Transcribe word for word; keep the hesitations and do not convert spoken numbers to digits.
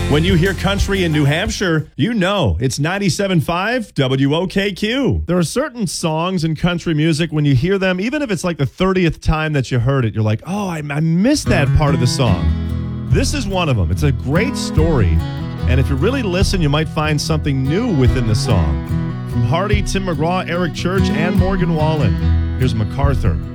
When you hear country in New Hampshire, you know it's ninety-seven point five W O K Q. There are certain songs in country music, when you hear them, even if it's like the thirtieth time that you heard it, you're like, oh, I, I missed that part of the song. This is one of them. It's a great story, and if you really listen, you might find something new within the song. From Hardy, Tim McGraw, Eric Church, and Morgan Wallen, here's MacArthur.